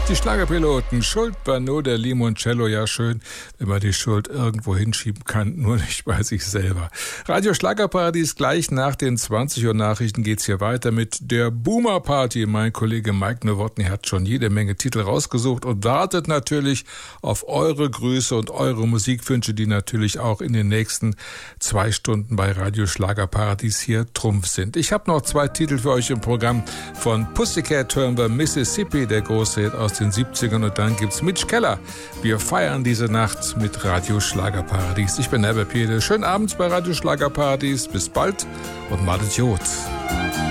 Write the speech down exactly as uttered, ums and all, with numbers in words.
Die Schlagerpiloten, Schuld war nur der Limoncello. Ja, schön, wenn man die Schuld irgendwo hinschieben kann, nur nicht bei sich selber. Radio Schlagerparadies, gleich nach den zwanzig Uhr Nachrichten geht's hier weiter mit der Boomer Party. Mein Kollege Mike Nowotny hat schon jede Menge Titel rausgesucht und wartet natürlich auf eure Grüße und eure Musikwünsche, die natürlich auch in den nächsten zwei Stunden bei Radio Schlagerparadies hier Trumpf sind. Ich habe noch zwei Titel für euch im Programm. Von Pussycat hören wir Mississippi, der große Hit aus den siebzigern, und dann gibt's Mitch Keller. Wir feiern diese Nacht mit Radio Schlagerparadies. Ich bin Herbert Piede. Schönen Abend bei Radio Schlagerparadies. Bis bald und malet Jod.